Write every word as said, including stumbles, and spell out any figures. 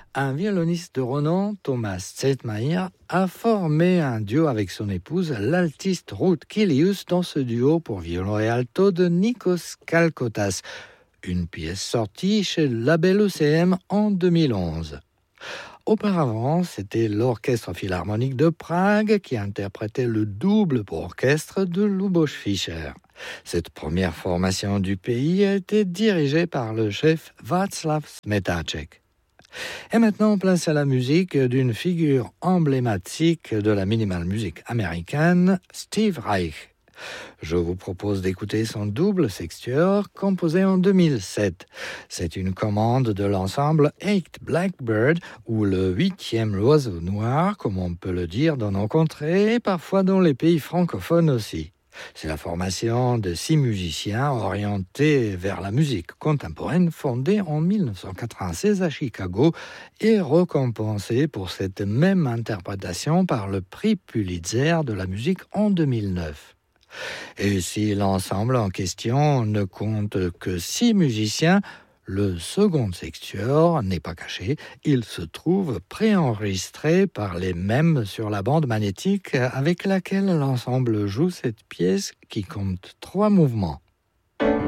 Un violoniste de renom, Thomas Zetmayer, a formé un duo avec son épouse, l'altiste Ruth Kilius, dans ce duo pour violon et alto de Nikos Kalkotas, une pièce sortie chez le label E C M en deux mille onze. Auparavant, c'était l'Orchestre Philharmonique de Prague qui interprétait le double pour orchestre de Lubos Fischer. Cette première formation du pays a été dirigée par le chef Václav Smetáček. Et maintenant, place à la musique d'une figure emblématique de la minimal music américaine, Steve Reich. Je vous propose d'écouter son double sextuor composé en deux mille sept. C'est une commande de l'ensemble Eight Blackbird, ou le huitième oiseau noir, comme on peut le dire dans nos contrées, et parfois dans les pays francophones aussi. C'est la formation de six musiciens orientés vers la musique contemporaine, fondée en dix-neuf cent quatre-vingt-seize à Chicago et récompensée pour cette même interprétation par le prix Pulitzer de la musique en deux mille neuf. Et si l'ensemble en question ne compte que six musiciens, le second sextuor n'est pas caché, il se trouve préenregistré par les mêmes sur la bande magnétique avec laquelle l'ensemble joue cette pièce qui compte trois mouvements.